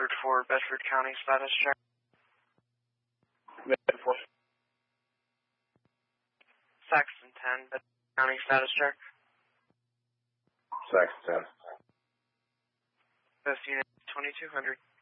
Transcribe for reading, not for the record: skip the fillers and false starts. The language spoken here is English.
Bedford 4, Bedford County status check. Bedford 4. Saxon 10, Bedford County status check. Saxon 10. Best unit 2200.